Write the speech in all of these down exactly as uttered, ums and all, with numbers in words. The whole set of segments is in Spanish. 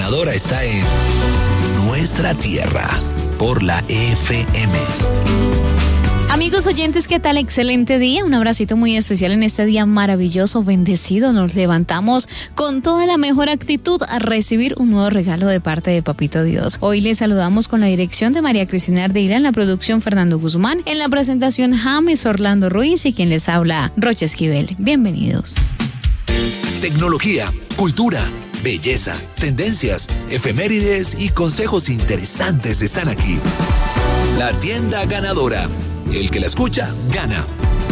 ganadora está en Nuestra Tierra, por la F M. Amigos oyentes, ¿qué tal? Excelente día, un abracito muy especial en este día maravilloso, bendecido. Nos levantamos con toda la mejor actitud a recibir un nuevo regalo de parte de Papito Dios. Hoy les saludamos con la dirección de María Cristina Ardila, en la producción Fernando Guzmán, en la presentación James Orlando Ruiz y quien les habla, Rocha Esquivel. Bienvenidos. Tecnología, cultura, belleza, tendencias, efemérides y consejos interesantes están aquí. La tienda ganadora. El que la escucha, gana.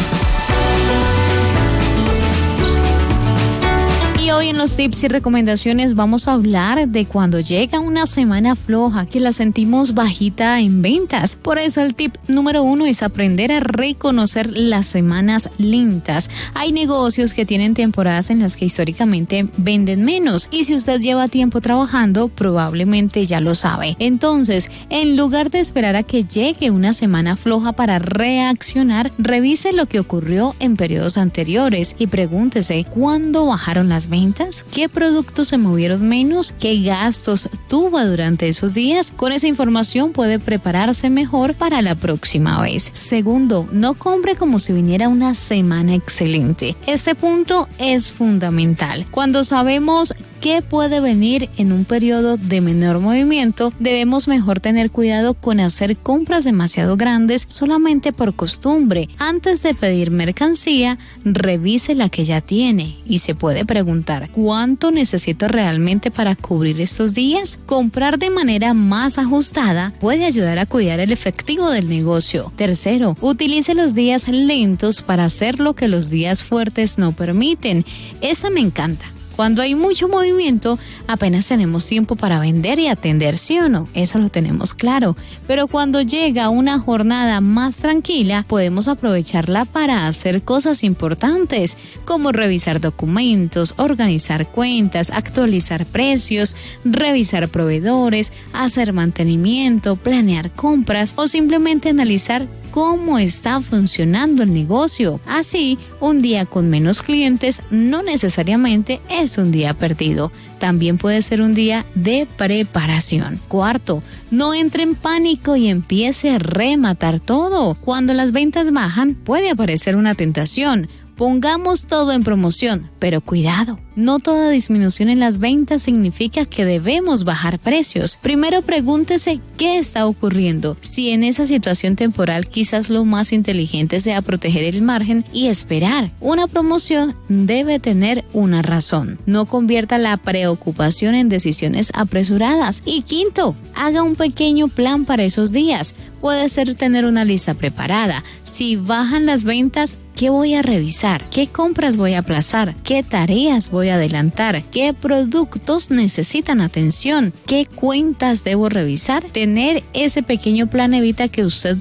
Y hoy en los tips y recomendaciones vamos a hablar de cuando llega una semana floja, que la sentimos bajita en ventas. Por eso el tip número uno es aprender a reconocer las semanas lentas. Hay negocios que tienen temporadas en las que históricamente venden menos. Y si usted lleva tiempo trabajando, probablemente ya lo sabe. Entonces, en lugar de esperar a que llegue una semana floja para reaccionar, revise lo que ocurrió en periodos anteriores y pregúntese, ¿cuándo bajaron las ventas? ¿Qué productos se movieron menos? ¿Qué gastos tuvo durante esos días? Con esa información puede prepararse mejor para la próxima vez. Segundo, no compre como si viniera una semana excelente. Este punto es fundamental. Cuando sabemos qué puede venir en un periodo de menor movimiento, debemos mejor tener cuidado con hacer compras demasiado grandes solamente por costumbre. Antes de pedir mercancía, revise la que ya tiene y se puede preguntar, ¿cuánto necesito realmente para cubrir estos días? Comprar de manera más ajustada puede ayudar a cuidar el efectivo del negocio. Tercero, utilice los días lentos para hacer lo que los días fuertes no permiten. Esa me encanta. Cuando hay mucho movimiento, apenas tenemos tiempo para vender y atender, ¿sí o no? Eso lo tenemos claro. Pero cuando llega una jornada más tranquila, podemos aprovecharla para hacer cosas importantes, como revisar documentos, organizar cuentas, actualizar precios, revisar proveedores, hacer mantenimiento, planear compras o simplemente analizar cómo está funcionando el negocio. Así, un día con menos clientes no necesariamente es un día perdido. También puede ser un día de preparación. Cuarto, no entre en pánico y empiece a rematar todo. Cuando las ventas bajan, puede aparecer una tentación. Pongamos todo en promoción, pero cuidado, no toda disminución en las ventas significa que debemos bajar precios. Primero pregúntese qué está ocurriendo. Si en esa situación temporal quizás lo más inteligente sea proteger el margen y esperar. Una promoción debe tener una razón. No convierta la preocupación en decisiones apresuradas. Y quinto, haga un pequeño plan para esos días. Puede ser tener una lista preparada. Si bajan las ventas, ¿qué voy a revisar? ¿Qué compras voy a aplazar? ¿Qué tareas voy a adelantar? ¿Qué productos necesitan atención? ¿Qué cuentas debo revisar? Tener ese pequeño plan evita que usted